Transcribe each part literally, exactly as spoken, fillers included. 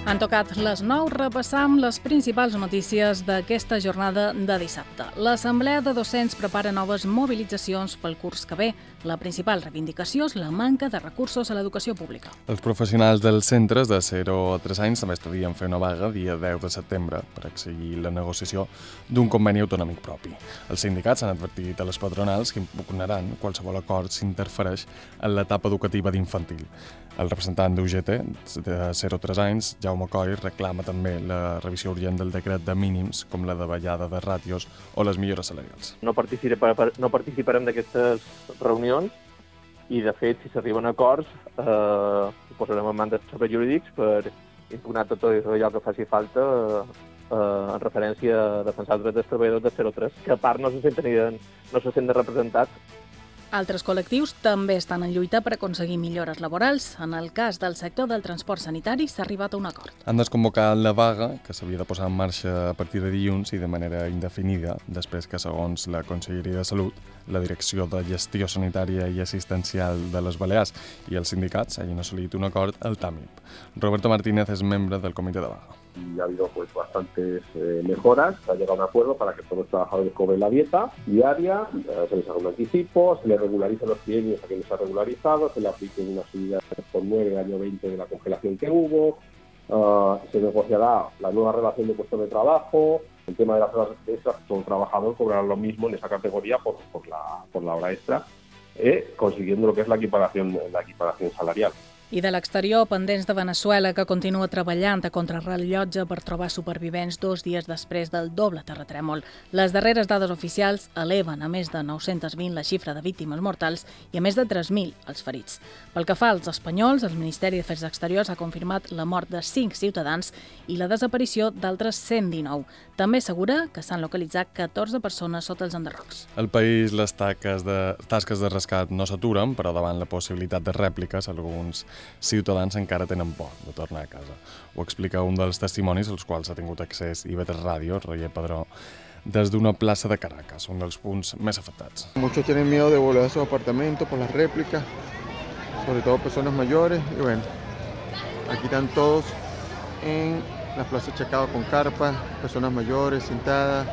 Han tocat les nou, repassam les principals notícies d'aquesta jornada de dissabte. L'Assemblea de Docents prepara noves mobilitzacions pel curs que ve. La principal reivindicació és la manca de recursos a l'educació pública. Els professionals dels centres de zero a tres anys també estudien fer una vaga dia deu de setembre per exigir la negociació d'un conveni autonòmic propi. Els sindicats han advertit a les patronals que impugnaran qualsevol acord si interfereix en l'etapa educativa d'infantil. El representant d'U G T de zero a tres anys, Jaume Coll, reclama també la revisió urgent del decret de mínims, com la davallada de ràtios o les millores salarials. No participarem, no participarem d'aquestes reunions i, de fet, si s'arriben a acords, eh, ho posarem en mans dels serveis jurídics per impugnar tot allò que faci falta eh, en referència a defensar els drets dels treballadors de zero a tres, que a part no se senten, no se senten representats. Altres col·lectius també estan en lluita per aconseguir millores laborals. En el cas del sector del transport sanitari s'ha arribat a un acord. Han desconvocat la vaga, que s'havia de posar en marxa a partir de dilluns i de manera indefinida, després que, segons la Conselleria de Salut, la Direcció de Gestió Sanitària i Assistencial de les Balears i els sindicats hagin assolit un acord al T A M I P. Roberto Martínez és membre del comitè de vaga. Y ha habido pues bastantes eh, mejoras, se ha llegado a un acuerdo para que todos los trabajadores cobren la dieta diaria, eh, se les haga un anticipo, se les regularicen los trienios a quienes se ha regularizado, se le apliquen una subida por nueve del año veinte de la congelación que hubo, uh, se negociará la nueva relación de puestos de trabajo, el tema de las horas extras, todo trabajador cobrará lo mismo en esa categoría por, por, la, por la hora extra, eh, consiguiendo lo que es la equiparación, la equiparación salarial. I de l'exterior, pendents de Veneçuela, que continua treballant a contrarrellotge per trobar supervivents dos dies després del doble terratrèmol. Les darreres dades oficials eleven a més de nou-cents vint la xifra de víctimes mortals i a més de tres mil els ferits. Pel que fa als espanyols, el Ministeri d'Afers Exteriors ha confirmat la mort de cinc ciutadans i la desaparició d'altres cent dinou. També assegura que s'han localitzat catorze persones sota els enderrocs. Al país, les tasques de, tasques de rescat no s'aturen, però davant la possibilitat de rèpliques, alguns ciutadans encara tenen por de tornar a casa. Ho explica un dels testimonis als quals ha tingut accés I V tres Ràdio, Roger Padró, des d'una plaça de Caracas, un dels punts més afectats. Muchos tienen miedo de volver a sus apartamentos por las réplicas, sobre todo personas mayores, y bueno, aquí están todos en la plaza Chacao con carpas, personas mayores sentadas,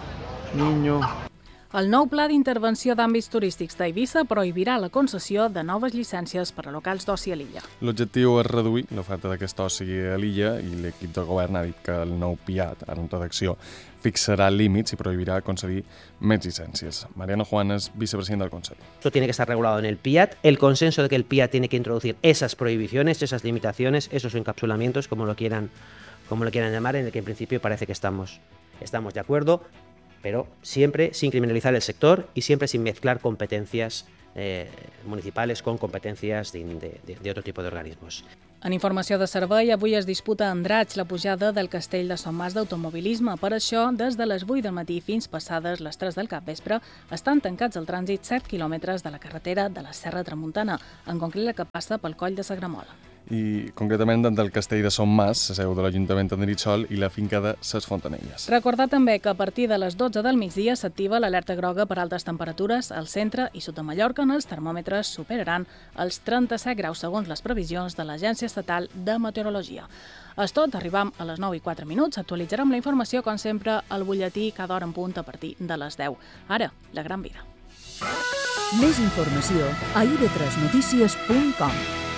niños. El nou pla d'intervenció d'àmbits turístics d'Eivissa prohibirà la concessió de noves llicències per a locals d'oci a l'illa. L'objectiu és reduir l'oferta d'aquest oci a l'illa i l'equip de govern ha dit que el nou P I A T, ara en redacció, fixarà límits i prohibirà concedir més llicències. Mariano Juan és vicepresident del Consell. Esto tiene que estar regulado en el P I A T, el consenso de que el P I A T tiene que introducir esas prohibiciones, esas limitaciones, esos encapsulamientos, como lo quieran, como lo quieran llamar, en el que en principio parece que estamos, estamos de acuerdo, pero siempre sin criminalizar el sector y siempre sin mezclar competencias eh, municipales con competencias de, de, de otro tipo de organismos. En informació de servei, avui es disputa a Andratx la pujada del castell de Son Mas d'automobilisme. Per això, des de les vuit del matí fins passades les tres del capvespre, estan tancats al trànsit set quilòmetres de la carretera de la Serra Tramuntana, en concret la que passa pel coll de Sagramola. I concretament del castell de Son Mas, la seu de l'Ajuntament de Nitsol i la finca de Ses Fontanelles. Recordar també que a partir de les dotze del migdia s'activa l'alerta groga per altes temperatures al centre i sud de Mallorca, on els termòmetres superaran els trenta-set graus segons les previsions de l'Agència Estatal de Meteorologia. És tot, arribam a les nou i quatre minuts, actualitzarem la informació, com sempre, al butlletí cada hora en punt a partir de les deu. Ara, la gran vida. Més informació a i ve tres notícies punt com.